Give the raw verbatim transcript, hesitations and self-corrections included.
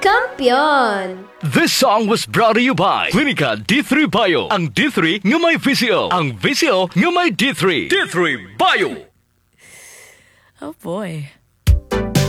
Kampiyon! This song was brought to you by Clinica D three Bio. Ang D three ng may V C O. Ang V C O ng may D three. D three Bio! Oh boy.